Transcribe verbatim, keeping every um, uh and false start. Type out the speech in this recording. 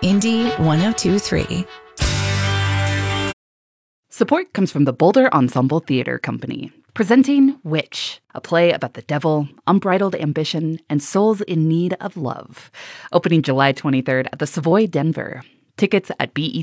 Indy one oh two point three. Support comes from the Boulder Ensemble Theater Company, presenting Witch, a play about the devil, unbridled ambition, and souls in need of love. Opening July twenty-third at the Savoy Denver. Tickets at bet